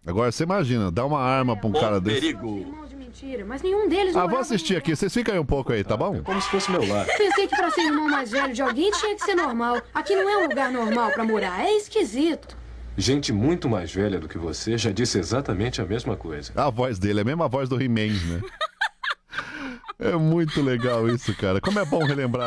Agora você imagina, dá uma arma pra um cara desse. Perigo. De mentira, mas nenhum deles Ah, vou morava assistir no aqui, vocês ficam aí um pouco aí, tá bom? Como se fosse meu lar. Pensei que pra ser irmão mais velho de alguém tinha que ser normal. Aqui não é um lugar normal pra morar, é esquisito. Gente muito mais velha do que você já disse exatamente a mesma coisa. A voz dele é a mesma voz do He-Man, né? É muito legal isso, cara. Como é bom relembrar.